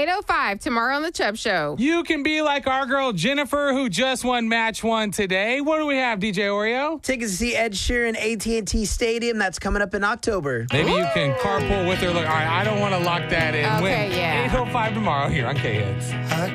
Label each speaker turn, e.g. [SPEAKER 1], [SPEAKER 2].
[SPEAKER 1] 8:05 tomorrow on The Chubb Show.
[SPEAKER 2] You can be like our girl Jennifer, who just won match 1 today. What do we have, DJ Oreo?
[SPEAKER 3] Tickets to see Ed Sheeran AT&T Stadium. That's coming up in October.
[SPEAKER 2] Maybe you can carpool with her. Look, all right, I don't want to lock that in.
[SPEAKER 1] Okay, yeah.
[SPEAKER 2] 8:05 tomorrow here on K-Hits.